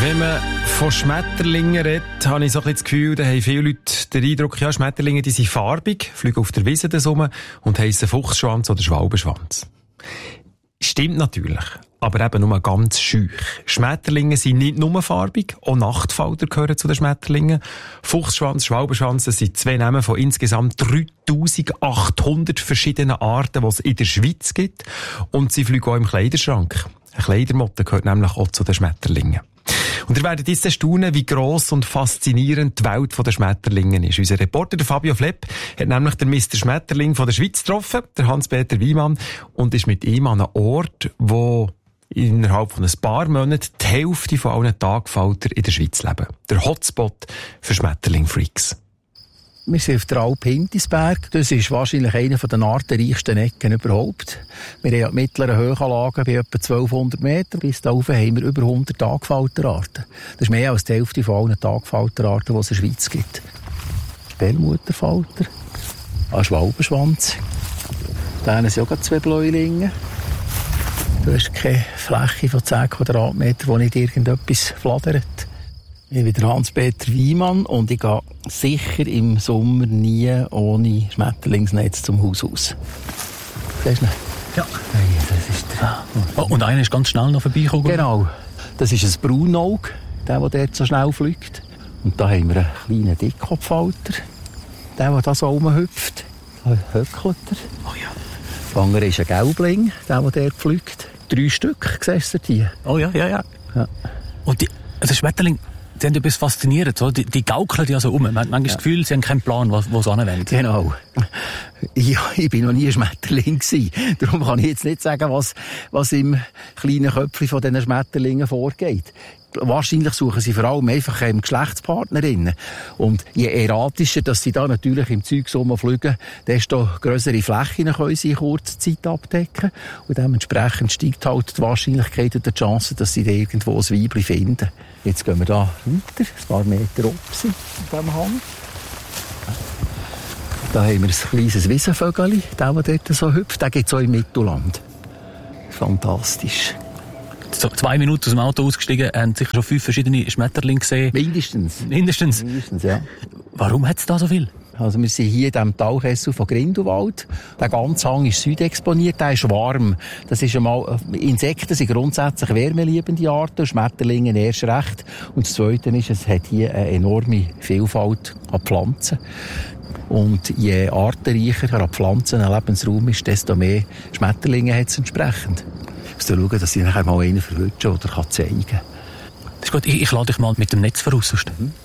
Wenn man von Schmetterlingen redet, habe ich so ein bisschen das Gefühl, da haben viele Leute den Eindruck, ja, Schmetterlinge, die sind farbig, fliegen auf der Wiese rum und heissen Fuchsschwanz oder Schwalbenschwanz. Stimmt natürlich, aber eben nur ganz schüch. Schmetterlinge sind nicht nur farbig, auch Nachtfalter gehören zu den Schmetterlingen. Fuchsschwanz, Schwalbenschwanz, das sind 2 Namen von insgesamt 3800 verschiedenen Arten, die es in der Schweiz gibt. Und sie fliegen auch im Kleiderschrank. Eine Kleidermotte gehört nämlich auch zu den Schmetterlingen. Und ihr werdet jetzt staunen, wie gross und faszinierend die Welt der Schmetterlinge ist. Unser Reporter, der Fabio Flepp, hat nämlich den Mr. Schmetterling von der Schweiz getroffen, der Hans-Peter Wiemann, und ist mit ihm an einem Ort, wo innerhalb von ein paar Monaten die Hälfte von allen Tagfalter in der Schweiz leben. Der Hotspot für Schmetterling-Freaks. Wir sind auf der Alp Hintisberg. Das ist wahrscheinlich eine der artenreichsten Ecken überhaupt. Wir haben die mittleren Höhenlagen bei etwa 1200 Meter. Bis da oben haben wir über 100 Tagfalterarten. Das ist mehr als die Hälfte von allen Tagfalterarten, die es in der Schweiz gibt. Perlmutterfalter, ein Schwalbenschwanz. Da sind ja auch 2 Bläulinge. Du hast keine Fläche von 10 Quadratmetern, wo nicht irgendetwas flattert. Ich bin der Hans-Peter Wiemann und ich gehe sicher im Sommer nie ohne Schmetterlingsnetz zum Haus aus. Siehst du ihn? Ja. Hey, das ist der. Oh, und einer ist ganz schnell noch vorbeigekommen. Genau. Das ist ein Braunauge, der dort so schnell fliegt. Und da haben wir einen kleinen Dickkopfhalter, der da so rumhüpft. Da höckelt er. Oh ja. Der andere ist ein Gelbling, der dort fliegt. 3 Stück, siehst du die? Oh ja. Und der Schmetterling, die haben etwas faszinierend, so. Die gaukeln ja so um. Man hat manchmal das Gefühl, sie haben keinen Plan, wo sie hinwollen. Genau. Ja, ich bin noch nie ein Schmetterling gewesen. Darum kann ich jetzt nicht sagen, was im kleinen Köpfchen von diesen Schmetterlingen vorgeht. Wahrscheinlich suchen sie vor allem einfach Geschlechtspartnerinnen. Und je erratischer, dass sie da natürlich im Zeug fliegen, desto grössere Flächen können sie in kurzer Zeit abdecken. Und dementsprechend steigt halt die Wahrscheinlichkeit und die Chance, dass sie da irgendwo ein Weibchen finden. Jetzt gehen wir da weiter, ein paar Meter oben in diesem Hang. Da haben wir ein kleines Wiesenvögel, der dort so hüpft. Den gibt es auch im Mittelland. Fantastisch. So 2 Minuten aus dem Auto ausgestiegen, haben sicher schon 5 verschiedene Schmetterlinge gesehen. Mindestens, ja. Warum hat es da so viel? Also wir sind hier in diesem Talkessel von Grindelwald. Der ganze Hang ist südexponiert, der ist warm. Das ist einmal, Insekten sind grundsätzlich wärmeliebende Arten, Schmetterlinge erst recht. Und das Zweite ist, es hat hier eine enorme Vielfalt an Pflanzen. Und je artenreicher an Pflanzen ein Lebensraum ist, desto mehr Schmetterlinge hat es entsprechend. Ich muss schauen, dass ich nachher mal einen verwünsche oder zeigen kann. Das ist gut, ich lade dich mal mit dem Netz voraus.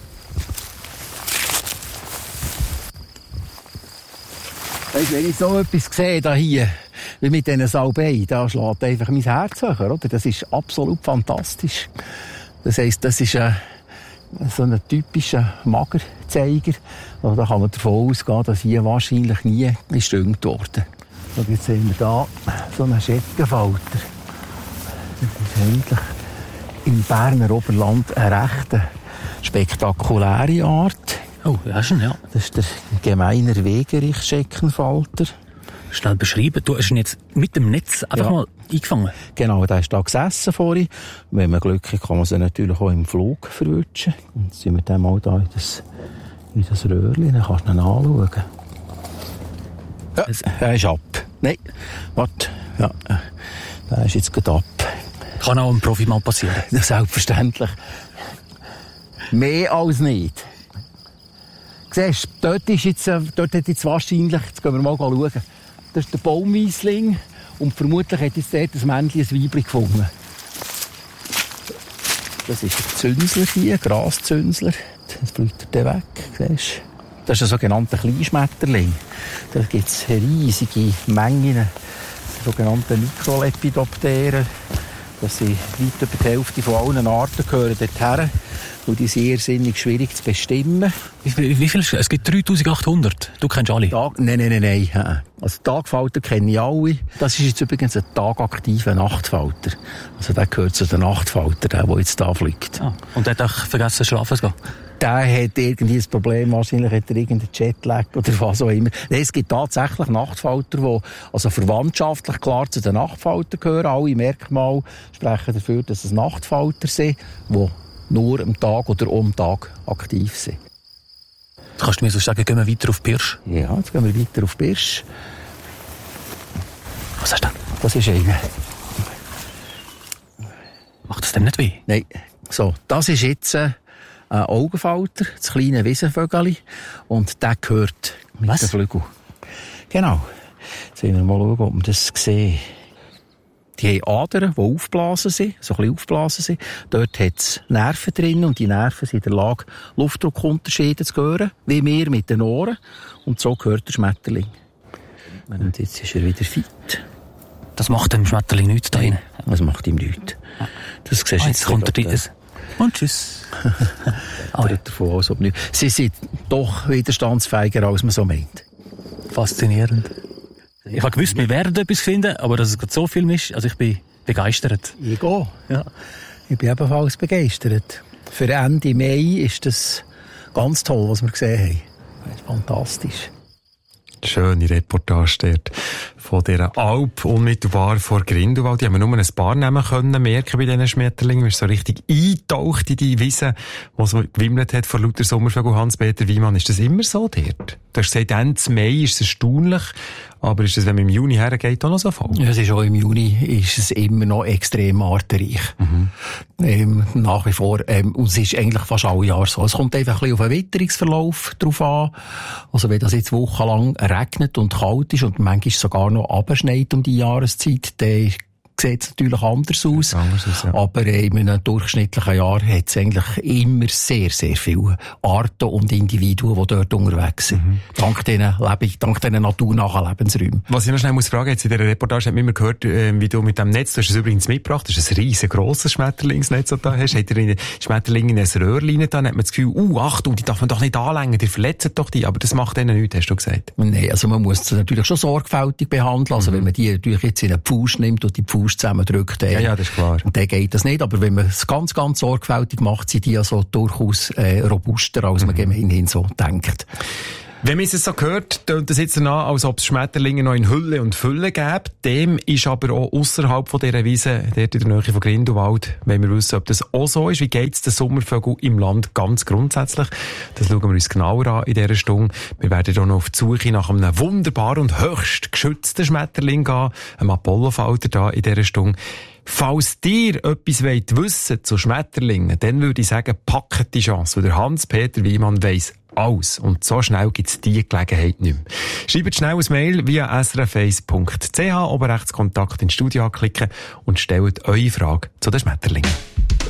Weißt, wenn ich so etwas sehe, da hier, wie mit diesen Salbei, da schlägt einfach mein Herz höher, oder? Das ist absolut fantastisch. Das heisst, das ist so ein typischer Magerzeiger. Da kann man davon ausgehen, dass hier wahrscheinlich nie gestüngt wurde. Und jetzt sehen wir da so einen Scheckenfalter. Das ist eigentlich im Berner Oberland eine recht spektakuläre Art. Oh, ja, schon, ja. Das ist der gemeiner Wegerich-Scheckenfalter. Schnell beschreiben. Du hast ihn jetzt mit dem Netz einfach mal eingefangen. Genau, der ist da gesessen vorhin. Wenn man Glück hat, kann man sie natürlich auch im Flug verwutschen. Und jetzt sind wir dann mal da in das Röhrchen, dann kannst du ihn anschauen. Ja, er ist ab. Nein, warte. Ja, der ist jetzt gerade ab. Kann auch einem Profi mal passieren. Ja, selbstverständlich. Mehr als nicht. Siehst du, dort hat jetzt wahrscheinlich, jetzt gehen wir mal schauen, das ist der Baumweissling und vermutlich hat jetzt dort ein Männchen ein Weibchen gefunden. Das ist ein Zünsler hier, ein Graszünsler. Jetzt bleibt er weg, siehst du. Das ist ein sogenannter Kleinschmetterling. Da gibt es riesige Mengen sogenannte Mikrolepidopteren. Das sind weit über die Hälfte von allen Arten gehören dorthin. Und die sind irrsinnig schwierig zu bestimmen. Wie viel? Es gibt 3800. Du kennst alle? Nein. Also Tagfalter kenne ich alle. Das ist jetzt übrigens ein tagaktiver Nachtfalter. Also der gehört zu den Nachtfalter, der jetzt da fliegt. Ah, und der hat auch vergessen, schlafen zu gehen? Der hat irgendwie ein Problem, wahrscheinlich hat er irgendeinen Jetlag oder was auch immer. Es gibt tatsächlich Nachtfalter, die also verwandtschaftlich klar zu den Nachtfaltern gehören. Alle Merkmale sprechen dafür, dass es Nachtfalter sind, die nur am Tag oder um Tag aktiv sind. Kannst du mir so sagen, gehen wir weiter auf Pirsch? Ja, jetzt gehen wir weiter auf Pirsch. Was hast du denn? Das ist einer. Macht das dem nicht weh? Nein. So, das ist jetzt ein Augenfalter, das kleine Wiesenvögeli. Und der gehört mit den Flügeln. Genau. Jetzt wollen wir mal schauen, ob wir das sehen. Die haben Adern, die aufgeblasen sind, so ein bisschen aufgeblasen sind. Dort hat es Nerven drin und die Nerven sind in der Lage, Luftdruckunterschiede zu hören, wie wir mit den Ohren. Und so gehört der Schmetterling. Und jetzt ist er wieder fit. Das macht dem Schmetterling nichts da rein. Das macht ihm nichts. Das siehst jetzt kommt er rein. Und tschüss. Davon aus, ob nicht. Sie sind doch widerstandsfähiger, als man so meint. Faszinierend. Ich habe gewusst, wir werden etwas finden, aber dass es gerade so viel ist, also ich bin begeistert. Ich gehe. Ja. Ich bin ebenfalls begeistert. Für Ende Mai ist das ganz toll, was wir gesehen haben. Das ist fantastisch. Schöne Reportage dort von dieser Alp unmittelbar vor Grindelwald. Die haben wir nur ein paar Namen können merken bei diesen Schmetterlingen. Wir sind so richtig eingetaucht in die Wiese, die so gewimmelt hat vor lauter Sommervögel. Hans-Peter Wiemann, ist das immer so dort? Du hast gesagt, Ende Mai ist es erstaunlich, aber ist es, wenn man im Juni hergeht, auch noch so voll? Ja, es ist auch im Juni ist es immer noch extrem artenreich. Nach wie vor. Und es ist eigentlich fast alle Jahre so. Es kommt einfach ein bisschen auf den Witterungsverlauf drauf an. Also wenn das jetzt wochenlang regnet und kalt ist und manchmal sogar noch abschneit um die Jahreszeit, dann sieht es natürlich anders aus. Ja. Aber in einem durchschnittlichen Jahr hat es eigentlich immer sehr, sehr viele Arten und Individuen, die dort unterwegs sind. Dank diesen naturnahen Lebensräumen. Was ich noch schnell muss fragen, jetzt in dieser Reportage hat man immer gehört, wie du mit dem Netz, du hast es übrigens mitgebracht, das ist ein riesengroßes Schmetterlingsnetz, das du da hast. Hat er Schmetterlinge in ein Röhrchen da, dann hat man das Gefühl, Achtung, die darf man doch nicht anlängen, die verletzen doch die, aber das macht denen nichts, hast du gesagt? Nein, also man muss es natürlich schon sorgfältig behandeln, also wenn man die natürlich jetzt in einen Pfusch nimmt und die Pfusch zusammendrückt, ja, das ist klar. Und dann geht das nicht, aber wenn man es ganz, ganz sorgfältig macht, sind die also durchaus robuster, als man gemeinhin so denkt. Wenn man es so hört, tönt es jetzt danach, als ob es Schmetterlinge noch in Hülle und Fülle gäbe. Dem ist aber auch ausserhalb von dieser Wiese, dort in der Nähe von Grindelwald, wenn wir wissen, ob das auch so ist. Wie geht es den Sommervögeln im Land ganz grundsätzlich? Das schauen wir uns genauer an in dieser Stunde. Wir werden hier noch auf die Suche nach einem wunderbaren und höchst geschützten Schmetterling gehen, einem Apollofalter da in dieser Stunde. Falls ihr etwas wissen zu Schmetterlingen, dann würde ich sagen, packt die Chance, weil der Hans-Peter Wiemann weiss alles. Und so schnell gibt es diese Gelegenheit nicht mehr. Schreibt schnell ein Mail via srf1.ch, oben rechts Kontakt ins Studio anklicken und stellt eure Frage zu den Schmetterlingen.